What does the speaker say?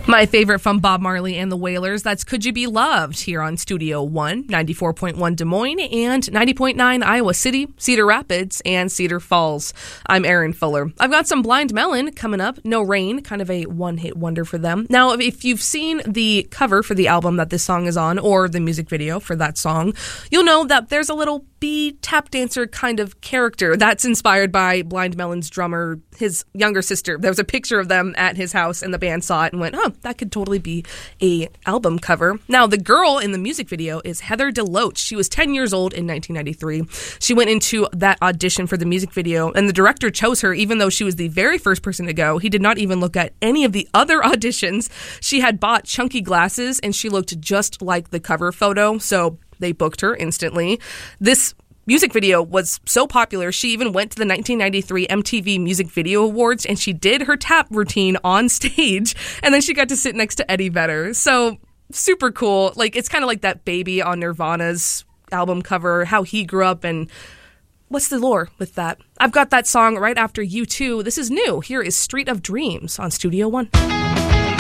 My favorite from Bob Marley and the Wailers, that's Could You Be Loved, here on Studio One, 94.1 Des Moines and 90.9 Iowa City, Cedar Rapids, and Cedar Falls. I'm Erin Fuller. I've got some Blind Melon coming up. No Rain, kind of a one-hit wonder for them. Now, if you've seen the cover for the album that this song is on, or the music video for that song, you'll know that there's a little bee tap dancer kind of character that's inspired by Blind Melon's drummer, his younger sister. There was a picture of them at his house, and the band saw it and went, oh, that could totally be a album cover. Now, the girl in the music video is Heather DeLoach. She was 10 years old in 1993. She went into that audition for the music video, and the director chose her even though she was the very first person to go. He did not even look at any of the other auditions. She had bought chunky glasses, and she looked just like the cover photo, so they booked her instantly. This music video was so popular, she even went to the 1993 MTV Music Video Awards, and she did her tap routine on stage, and then she got to sit next to Eddie Vedder. So super cool. Like, it's kind of like that Baby on Nirvana's album cover, how he grew up, and what's the lore with that? I've got that song right after U2. This is new. Here is Street of Dreams on Studio One.